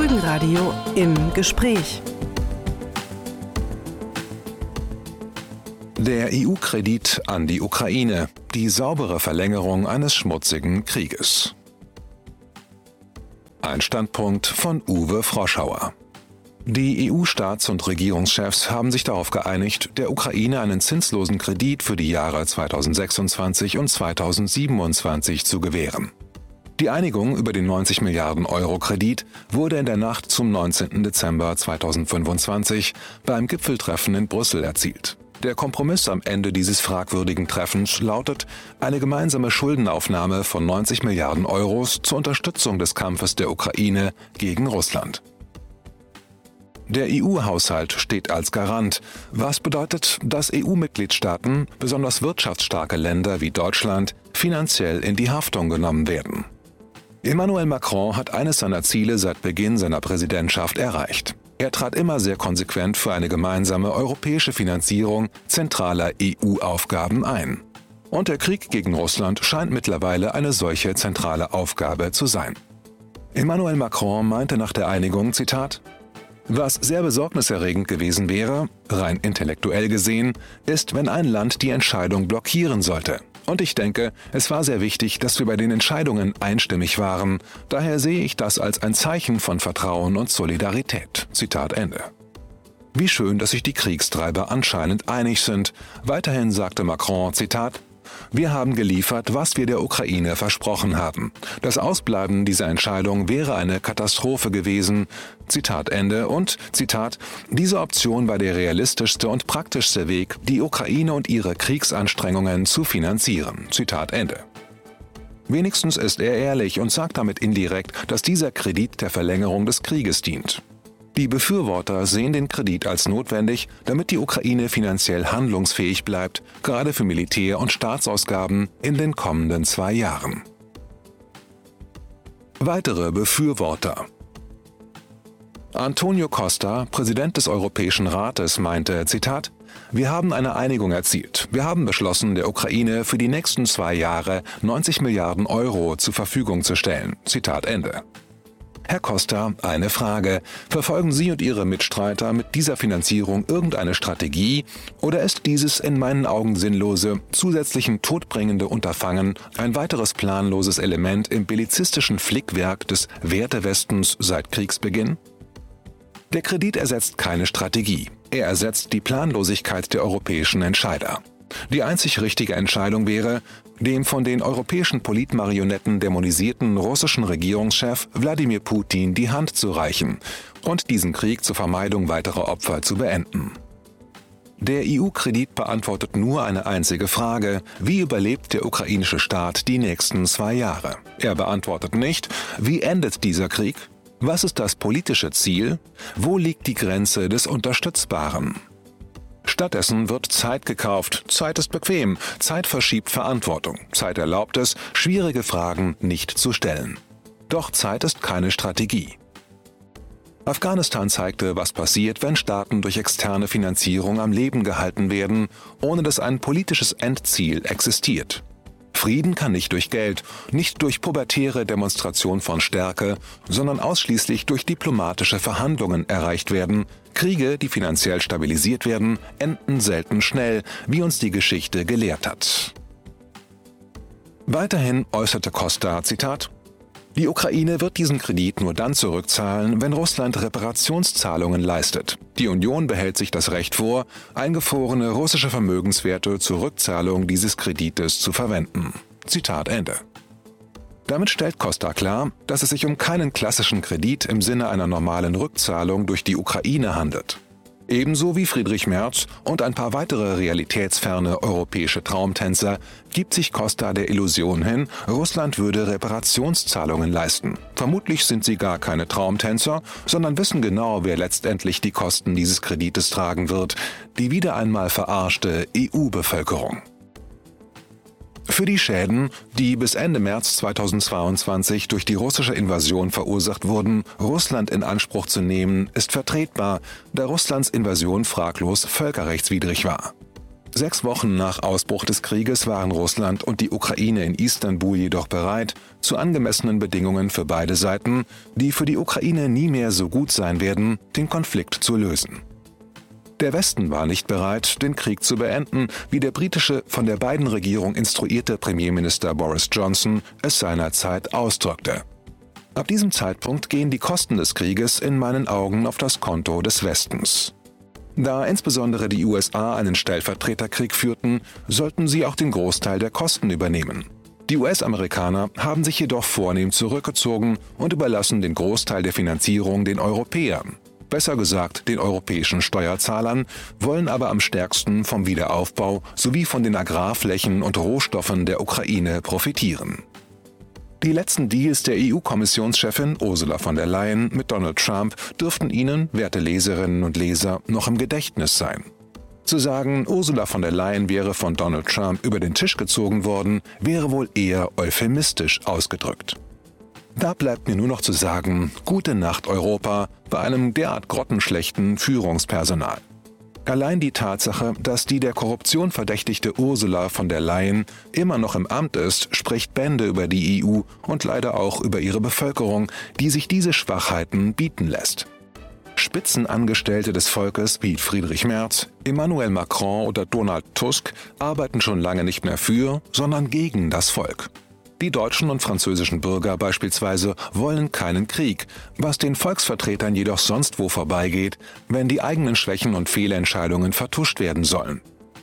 Folgenradio im Gespräch. Der EU-Kredit an die Ukraine, die saubere Verlängerung eines schmutzigen Krieges. Ein Standpunkt von Uwe Froschauer. Die EU-Staats- und Regierungschefs haben sich darauf geeinigt, der Ukraine einen zinslosen Kredit für die Jahre 2026 und 2027 zu gewähren. Die Einigung über den 90 Milliarden Euro Kredit wurde in der Nacht zum 19. Dezember 2025 beim Gipfeltreffen in Brüssel erzielt. Der Kompromiss am Ende dieses fragwürdigen Treffens lautet eine gemeinsame Schuldenaufnahme von 90 Milliarden Euros zur Unterstützung des Kampfes der Ukraine gegen Russland. Der EU-Haushalt steht als Garant, was bedeutet, dass EU-Mitgliedstaaten, besonders wirtschaftsstarke Länder wie Deutschland, finanziell in die Haftung genommen werden. Emmanuel Macron hat eines seiner Ziele seit Beginn seiner Präsidentschaft erreicht. Er trat immer sehr konsequent für eine gemeinsame europäische Finanzierung zentraler EU-Aufgaben ein. Und der Krieg gegen Russland scheint mittlerweile eine solche zentrale Aufgabe zu sein. Emmanuel Macron meinte nach der Einigung, Zitat, „Was sehr besorgniserregend gewesen wäre, rein intellektuell gesehen, ist, wenn ein Land die Entscheidung blockieren sollte. Und ich denke, es war sehr wichtig, dass wir bei den Entscheidungen einstimmig waren. Daher sehe ich das als ein Zeichen von Vertrauen und Solidarität." Zitat Ende. Wie schön, dass sich die Kriegstreiber anscheinend einig sind. Weiterhin sagte Macron, Zitat, „Wir haben geliefert, was wir der Ukraine versprochen haben. Das Ausbleiben dieser Entscheidung wäre eine Katastrophe gewesen." Zitat Ende und, Zitat, „Diese Option war der realistischste und praktischste Weg, die Ukraine und ihre Kriegsanstrengungen zu finanzieren." Zitat Ende. Wenigstens ist er ehrlich und sagt damit indirekt, dass dieser Kredit der Verlängerung des Krieges dient. Die Befürworter sehen den Kredit als notwendig, damit die Ukraine finanziell handlungsfähig bleibt, gerade für Militär- und Staatsausgaben in den kommenden 2 Jahren. Weitere Befürworter. Antonio Costa, Präsident des Europäischen Rates, meinte, Zitat, „Wir haben eine Einigung erzielt. Wir haben beschlossen, der Ukraine für die nächsten 2 Jahre 90 Milliarden Euro zur Verfügung zu stellen." Zitat Ende. Herr Costa, eine Frage. Verfolgen Sie und Ihre Mitstreiter mit dieser Finanzierung irgendeine Strategie oder ist dieses in meinen Augen sinnlose, zusätzlichen todbringende Unterfangen ein weiteres planloses Element im bellizistischen Flickwerk des Wertewestens seit Kriegsbeginn? Der Kredit ersetzt keine Strategie. Er ersetzt die Planlosigkeit der europäischen Entscheider. Die einzig richtige Entscheidung wäre, dem von den europäischen Politmarionetten dämonisierten russischen Regierungschef Wladimir Putin die Hand zu reichen und diesen Krieg zur Vermeidung weiterer Opfer zu beenden. Der EU-Kredit beantwortet nur eine einzige Frage: Wie überlebt der ukrainische Staat die nächsten 2 Jahre? Er beantwortet nicht, wie endet dieser Krieg? Was ist das politische Ziel? Wo liegt die Grenze des Unterstützbaren? Stattdessen wird Zeit gekauft. Zeit ist bequem. Zeit verschiebt Verantwortung. Zeit erlaubt es, schwierige Fragen nicht zu stellen. Doch Zeit ist keine Strategie. Afghanistan zeigte, was passiert, wenn Staaten durch externe Finanzierung am Leben gehalten werden, ohne dass ein politisches Endziel existiert. Frieden kann nicht durch Geld, nicht durch pubertäre Demonstration von Stärke, sondern ausschließlich durch diplomatische Verhandlungen erreicht werden. Kriege, die finanziell stabilisiert werden, enden selten schnell, wie uns die Geschichte gelehrt hat. Weiterhin äußerte Costa, Zitat, „Die Ukraine wird diesen Kredit nur dann zurückzahlen, wenn Russland Reparationszahlungen leistet. Die Union behält sich das Recht vor, eingefrorene russische Vermögenswerte zur Rückzahlung dieses Kredites zu verwenden." Zitat Ende. Damit stellt Costa klar, dass es sich um keinen klassischen Kredit im Sinne einer normalen Rückzahlung durch die Ukraine handelt. Ebenso wie Friedrich Merz und ein paar weitere realitätsferne europäische Traumtänzer gibt sich Costa der Illusion hin, Russland würde Reparationszahlungen leisten. Vermutlich sind sie gar keine Traumtänzer, sondern wissen genau, wer letztendlich die Kosten dieses Kredites tragen wird: die wieder einmal verarschte EU-Bevölkerung. Für die Schäden, die bis Ende März 2022 durch die russische Invasion verursacht wurden, Russland in Anspruch zu nehmen, ist vertretbar, da Russlands Invasion fraglos völkerrechtswidrig war. 6 Wochen nach Ausbruch des Krieges waren Russland und die Ukraine in Istanbul jedoch bereit, zu angemessenen Bedingungen für beide Seiten, die für die Ukraine nie mehr so gut sein werden, den Konflikt zu lösen. Der Westen war nicht bereit, den Krieg zu beenden, wie der britische, von der Biden-Regierung instruierte Premierminister Boris Johnson es seinerzeit ausdrückte. Ab diesem Zeitpunkt gehen die Kosten des Krieges in meinen Augen auf das Konto des Westens. Da insbesondere die USA einen Stellvertreterkrieg führten, sollten sie auch den Großteil der Kosten übernehmen. Die US-Amerikaner haben sich jedoch vornehm zurückgezogen und überlassen den Großteil der Finanzierung den Europäern. Besser gesagt den europäischen Steuerzahlern, wollen aber am stärksten vom Wiederaufbau sowie von den Agrarflächen und Rohstoffen der Ukraine profitieren. Die letzten Deals der EU-Kommissionschefin Ursula von der Leyen mit Donald Trump dürften Ihnen, werte Leserinnen und Leser, noch im Gedächtnis sein. Zu sagen, Ursula von der Leyen wäre von Donald Trump über den Tisch gezogen worden, wäre wohl eher euphemistisch ausgedrückt. Da bleibt mir nur noch zu sagen, gute Nacht Europa bei einem derart grottenschlechten Führungspersonal. Allein die Tatsache, dass die der Korruption verdächtigte Ursula von der Leyen immer noch im Amt ist, spricht Bände über die EU und leider auch über ihre Bevölkerung, die sich diese Schwachheiten bieten lässt. Spitzenangestellte des Volkes wie Friedrich Merz, Emmanuel Macron oder Donald Tusk arbeiten schon lange nicht mehr für, sondern gegen das Volk. Die deutschen und französischen Bürger beispielsweise wollen keinen Krieg, was den Volksvertretern jedoch sonst wo vorbeigeht, wenn die eigenen Schwächen und Fehlentscheidungen vertuscht werden sollen.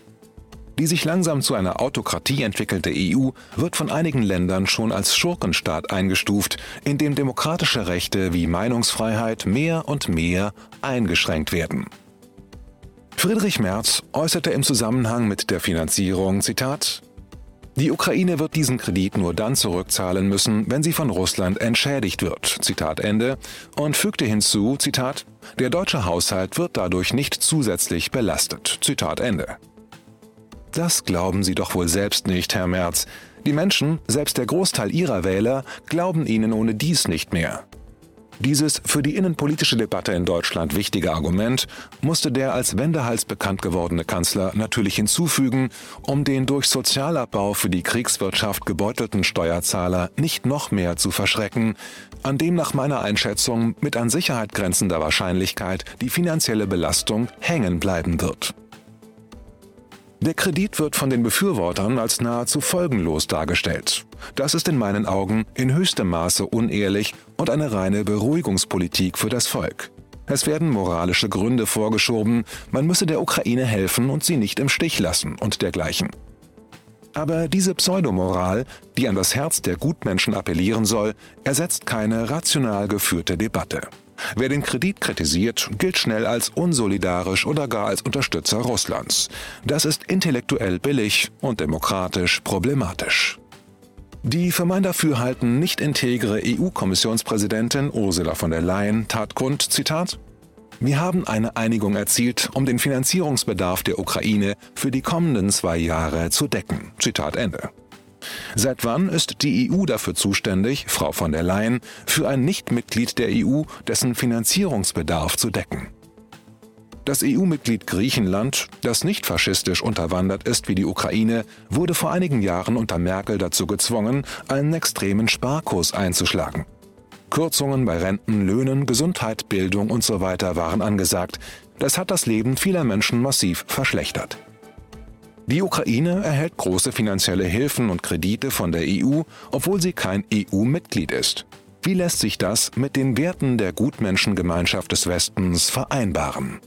Die sich langsam zu einer Autokratie entwickelte EU wird von einigen Ländern schon als Schurkenstaat eingestuft, in dem demokratische Rechte wie Meinungsfreiheit mehr und mehr eingeschränkt werden. Friedrich Merz äußerte im Zusammenhang mit der Finanzierung, Zitat: Die Ukraine wird diesen Kredit nur dann zurückzahlen müssen, wenn sie von Russland entschädigt wird, Zitat Ende, und fügte hinzu, Zitat, der deutsche Haushalt wird dadurch nicht zusätzlich belastet, Zitat Ende. Das glauben Sie doch wohl selbst nicht, Herr Merz. Die Menschen, selbst der Großteil Ihrer Wähler, glauben Ihnen ohne dies nicht mehr. Dieses für die innenpolitische Debatte in Deutschland wichtige Argument musste der als Wendehals bekannt gewordene Kanzler natürlich hinzufügen, um den durch Sozialabbau für die Kriegswirtschaft gebeutelten Steuerzahler nicht noch mehr zu verschrecken, an dem nach meiner Einschätzung mit an Sicherheit grenzender Wahrscheinlichkeit die finanzielle Belastung hängen bleiben wird. Der Kredit wird von den Befürwortern als nahezu folgenlos dargestellt. Das ist in meinen Augen in höchstem Maße unehrlich und eine reine Beruhigungspolitik für das Volk. Es werden moralische Gründe vorgeschoben, man müsse der Ukraine helfen und sie nicht im Stich lassen und dergleichen. Aber diese Pseudomoral, die an das Herz der Gutmenschen appellieren soll, ersetzt keine rational geführte Debatte. Wer den Kredit kritisiert, gilt schnell als unsolidarisch oder gar als Unterstützer Russlands. Das ist intellektuell billig und demokratisch problematisch. Die für mein Dafürhalten nicht integre EU-Kommissionspräsidentin Ursula von der Leyen tat kund, Zitat: Wir haben eine Einigung erzielt, um den Finanzierungsbedarf der Ukraine für die kommenden 2 Jahre zu decken. Zitat Ende. Seit wann ist die EU dafür zuständig, Frau von der Leyen, für ein Nichtmitglied der EU dessen Finanzierungsbedarf zu decken? Das EU-Mitglied Griechenland, das nicht faschistisch unterwandert ist wie die Ukraine, wurde vor einigen Jahren unter Merkel dazu gezwungen, einen extremen Sparkurs einzuschlagen. Kürzungen bei Renten, Löhnen, Gesundheit, Bildung usw. waren angesagt. Das hat das Leben vieler Menschen massiv verschlechtert. Die Ukraine erhält große finanzielle Hilfen und Kredite von der EU, obwohl sie kein EU-Mitglied ist. Wie lässt sich das mit den Werten der Gutmenschengemeinschaft des Westens vereinbaren?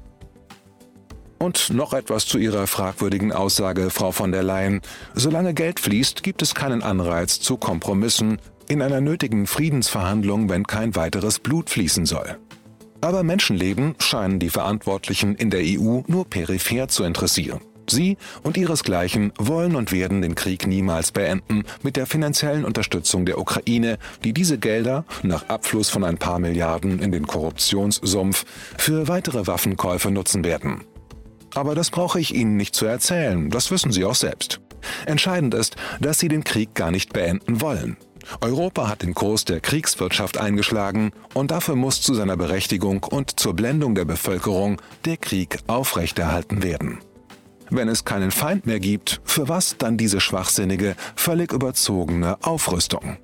Und noch etwas zu Ihrer fragwürdigen Aussage, Frau von der Leyen. Solange Geld fließt, gibt es keinen Anreiz zu Kompromissen in einer nötigen Friedensverhandlung, wenn kein weiteres Blut fließen soll. Aber Menschenleben scheinen die Verantwortlichen in der EU nur peripher zu interessieren. Sie und ihresgleichen wollen und werden den Krieg niemals beenden mit der finanziellen Unterstützung der Ukraine, die diese Gelder, nach Abfluss von ein paar Milliarden in den Korruptionssumpf, für weitere Waffenkäufe nutzen werden. Aber das brauche ich Ihnen nicht zu erzählen, das wissen Sie auch selbst. Entscheidend ist, dass Sie den Krieg gar nicht beenden wollen. Europa hat den Kurs der Kriegswirtschaft eingeschlagen und dafür muss zu seiner Berechtigung und zur Blendung der Bevölkerung der Krieg aufrechterhalten werden. Wenn es keinen Feind mehr gibt, für was dann diese schwachsinnige, völlig überzogene Aufrüstung?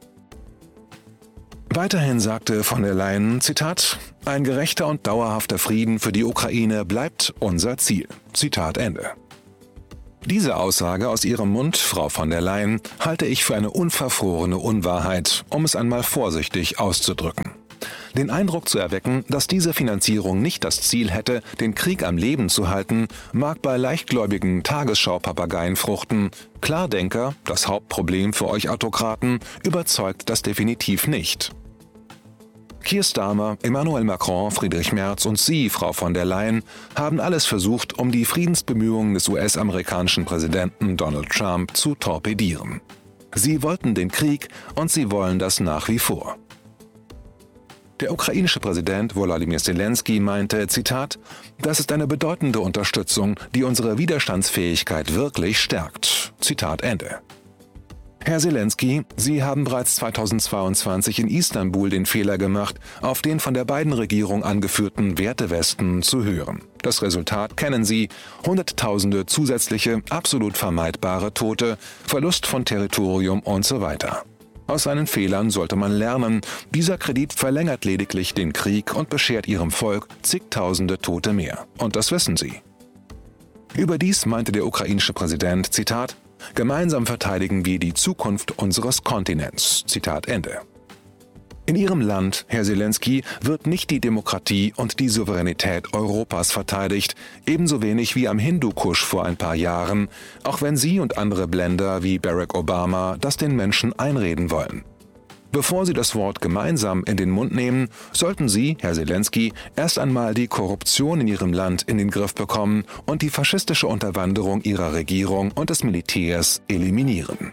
Weiterhin sagte von der Leyen, Zitat, ein gerechter und dauerhafter Frieden für die Ukraine bleibt unser Ziel. Zitat Ende. Diese Aussage aus ihrem Mund, Frau von der Leyen, halte ich für eine unverfrorene Unwahrheit, um es einmal vorsichtig auszudrücken. Den Eindruck zu erwecken, dass diese Finanzierung nicht das Ziel hätte, den Krieg am Leben zu halten, mag bei leichtgläubigen Tagesschau-Papageien fruchten. Klardenker, das Hauptproblem für euch Autokraten, überzeugt das definitiv nicht. Keir Starmer, Emmanuel Macron, Friedrich Merz und Sie, Frau von der Leyen, haben alles versucht, um die Friedensbemühungen des US-amerikanischen Präsidenten Donald Trump zu torpedieren. Sie wollten den Krieg und sie wollen das nach wie vor. Der ukrainische Präsident Volodymyr Zelensky meinte, Zitat, das ist eine bedeutende Unterstützung, die unsere Widerstandsfähigkeit wirklich stärkt. Zitat Ende. Herr Zelensky, Sie haben bereits 2022 in Istanbul den Fehler gemacht, auf den von der Biden-Regierung angeführten Wertewesten zu hören. Das Resultat kennen Sie: Hunderttausende zusätzliche, absolut vermeidbare Tote, Verlust von Territorium und so weiter. Aus seinen Fehlern sollte man lernen. Dieser Kredit verlängert lediglich den Krieg und beschert Ihrem Volk zigtausende Tote mehr. Und das wissen Sie. Überdies meinte der ukrainische Präsident, Zitat, gemeinsam verteidigen wir die Zukunft unseres Kontinents. Zitat Ende. In Ihrem Land, Herr Zelensky, wird nicht die Demokratie und die Souveränität Europas verteidigt, ebenso wenig wie am Hindukusch vor ein paar Jahren, auch wenn Sie und andere Blender wie Barack Obama das den Menschen einreden wollen. Bevor Sie das Wort gemeinsam in den Mund nehmen, sollten Sie, Herr Zelensky, erst einmal die Korruption in Ihrem Land in den Griff bekommen und die faschistische Unterwanderung Ihrer Regierung und des Militärs eliminieren.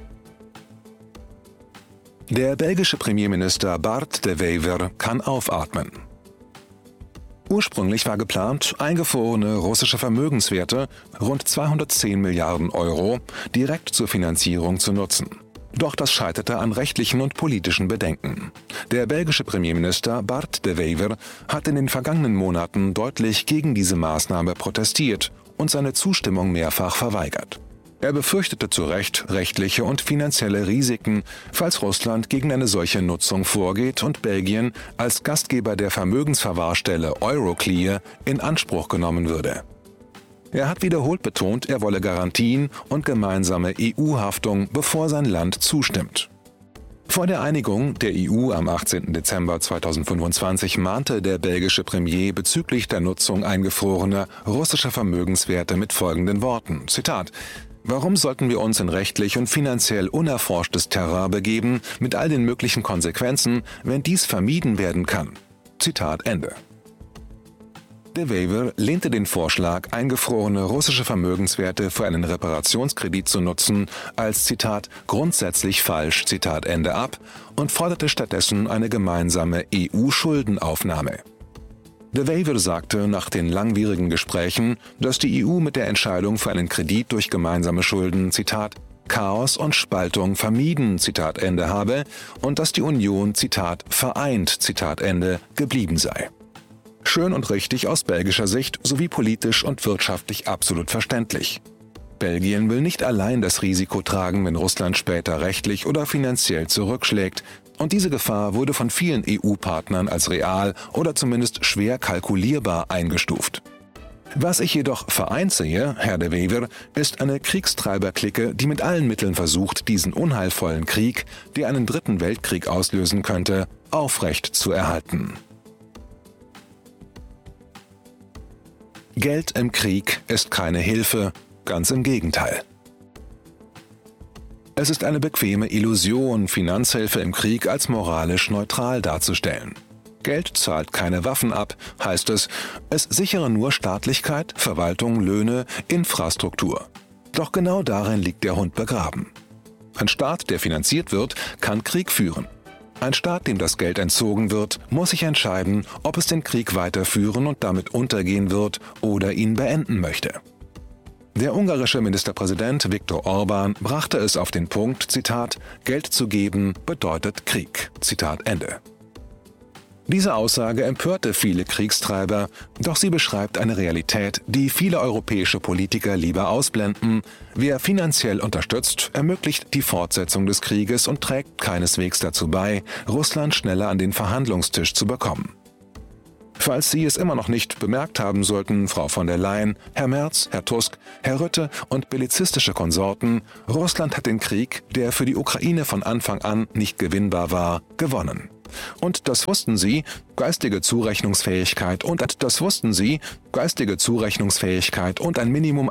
Der belgische Premierminister Bart De Wever kann aufatmen. Ursprünglich war geplant, eingefrorene russische Vermögenswerte, rund 210 Milliarden Euro, direkt zur Finanzierung zu nutzen. Doch das scheiterte an rechtlichen und politischen Bedenken. Der belgische Premierminister Bart De Wever hat in den vergangenen Monaten deutlich gegen diese Maßnahme protestiert und seine Zustimmung mehrfach verweigert. Er befürchtete zu Recht rechtliche und finanzielle Risiken, falls Russland gegen eine solche Nutzung vorgeht und Belgien als Gastgeber der Vermögensverwahrstelle Euroclear in Anspruch genommen würde. Er hat wiederholt betont, er wolle Garantien und gemeinsame EU-Haftung, bevor sein Land zustimmt. Vor der Einigung der EU am 18. Dezember 2025 mahnte der belgische Premier bezüglich der Nutzung eingefrorener russischer Vermögenswerte mit folgenden Worten, Zitat, warum sollten wir uns in rechtlich und finanziell unerforschtes Terrain begeben, mit all den möglichen Konsequenzen, wenn dies vermieden werden kann? Zitat Ende. De Wever lehnte den Vorschlag, eingefrorene russische Vermögenswerte für einen Reparationskredit zu nutzen, als Zitat grundsätzlich falsch Zitat Ende ab und forderte stattdessen eine gemeinsame EU-Schuldenaufnahme. De Wever sagte nach den langwierigen Gesprächen, dass die EU mit der Entscheidung für einen Kredit durch gemeinsame Schulden, Zitat, Chaos und Spaltung vermieden, Zitat Ende habe und dass die Union, Zitat, vereint, Zitat Ende, geblieben sei. Schön und richtig aus belgischer Sicht sowie politisch und wirtschaftlich absolut verständlich. Belgien will nicht allein das Risiko tragen, wenn Russland später rechtlich oder finanziell zurückschlägt, und diese Gefahr wurde von vielen EU-Partnern als real oder zumindest schwer kalkulierbar eingestuft. Was ich jedoch vereint sehe, Herr De Wever, ist eine Kriegstreiberclique, die mit allen Mitteln versucht, diesen unheilvollen Krieg, der einen dritten Weltkrieg auslösen könnte, aufrecht zu erhalten. Geld im Krieg ist keine Hilfe, ganz im Gegenteil. Es ist eine bequeme Illusion, Finanzhilfe im Krieg als moralisch neutral darzustellen. Geld zahlt keine Waffen ab, heißt es, es sichere nur Staatlichkeit, Verwaltung, Löhne, Infrastruktur. Doch genau darin liegt der Hund begraben. Ein Staat, der finanziert wird, kann Krieg führen. Ein Staat, dem das Geld entzogen wird, muss sich entscheiden, ob es den Krieg weiterführen und damit untergehen wird oder ihn beenden möchte. Der ungarische Ministerpräsident Viktor Orbán brachte es auf den Punkt, Zitat, Geld zu geben bedeutet Krieg, Zitat Ende. Diese Aussage empörte viele Kriegstreiber, doch sie beschreibt eine Realität, die viele europäische Politiker lieber ausblenden. Wer finanziell unterstützt, ermöglicht die Fortsetzung des Krieges und trägt keineswegs dazu bei, Russland schneller an den Verhandlungstisch zu bekommen. Falls Sie es immer noch nicht bemerkt haben sollten, Frau von der Leyen, Herr Merz, Herr Tusk, Herr Rutte und bellizistische Konsorten, Russland hat den Krieg, der für die Ukraine von Anfang an nicht gewinnbar war, gewonnen. Und das wussten Sie, geistige Zurechnungsfähigkeit und ein Minimum